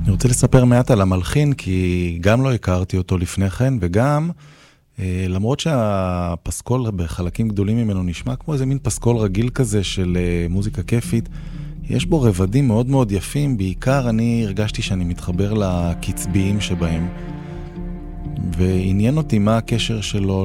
אני רוצה לספר מעט על המלחין, כי גם לא הכרתי אותו לפני כן, וגם למרות שהפסקול בחלקים גדולים ממנו נשמע כמו איזה מין פסקול רגיל כזה של מוזיקה כיפית, יש בו רבדים מאוד מאוד יפים, בעיקר אני הרגשתי שאני מתחבר לקצביים שבהם, ועניין אותי מה הקשר שלו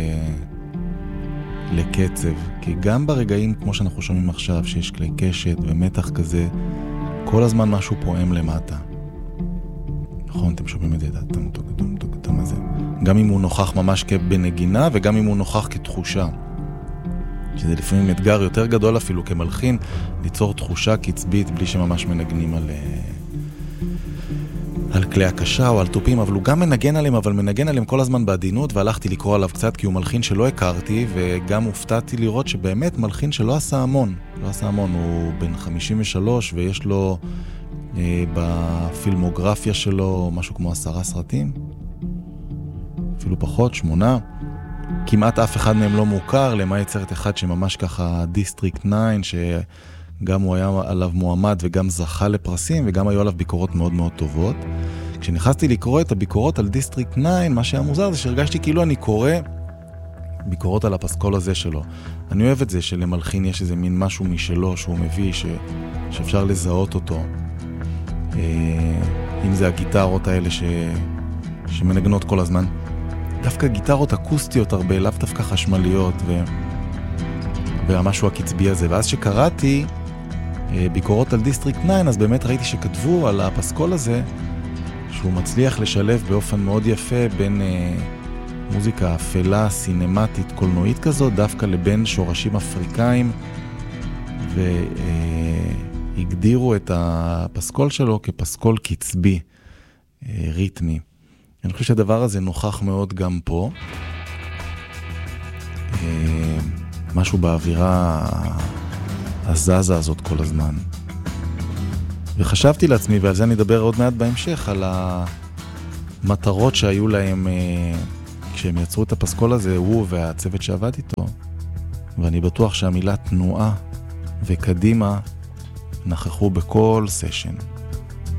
לקצב, כי גם ברגעים כמו שאנחנו שומעים עכשיו, שיש כלי קשת ומתח כזה, כל הזמן משהו פועם למטה. נכון, אתם שומעים את זה, גם אם הוא נוכח ממש כבנגינה, וגם אם הוא נוכח כתחושה. שזה לפעמים אתגר יותר גדול אפילו כמלחין, ליצור תחושה קצבית בלי שממש מנגנים על כלי הקשה או על טופים, אבל הוא גם מנגן עליהם, אבל מנגן עליהם כל הזמן בעדינות, והלכתי לקרוא עליו קצת, כי הוא מלחין שלא הכרתי, וגם הופתעתי לראות שבאמת מלחין שלא עשה המון. לא עשה המון, הוא בן 53, ויש לו בפילמוגרפיה שלו משהו כמו 10 סרטים, אפילו פחות, 8. כמעט אף אחד מהם לא מוכר, למעט סרט אחד שממש ככה, דיסטריקט 9, שגם הוא היה עליו מועמד וגם זכה לפרסים, וגם היו עליו ביקורות מאוד מאוד טובות. כשנכנסתי לקרוא את הביקורות על דיסטריקט 9, מה שהיה מוזר זה שהרגשתי כאילו אני קורא ביקורות על הפסקול הזה שלו. אני אוהב את זה שלמלחין יש איזה מין משהו משלו שהוא מביא, שאפשר לזהות אותו. אם זה הגיטרות האלה שמנגנות כל הזמן. דווקא גיטרות אקוסטיות הרבה, לאו דווקא חשמליות, והמשהו הקצבי הזה. ואז שקראתי ביקורות על דיסטריקט 9, אז באמת ראיתי שכתבו על הפסקול הזה, שהוא מצליח לשלב באופן מאוד יפה בין מוזיקה אפלה, סינמטית, קולנועית כזאת, דווקא לבין שורשים אפריקאים, והגדירו את הפסקול שלו כפסקול קצבי, ריתמי. אני חושב שהדבר הזה נוכח מאוד גם פה. משהו באווירה הזזה הזאת כל הזמן. וחשבתי לעצמי, ועל זה אני אדבר עוד מעט בהמשך, על המטרות שהיו להם כשהם יצרו את הפסקול הזה, הוא והצוות שעבד איתו. ואני בטוח שהמילה תנועה וקדימה נכחו בכל סשן.